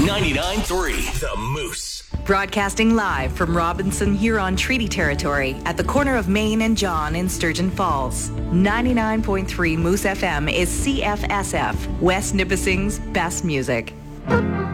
99.3 The Moose. Broadcasting live from Robinson Huron Treaty Territory at the corner of Main and John in Sturgeon Falls. 99.3 Moose FM is CFSF, West Nipissing's best music.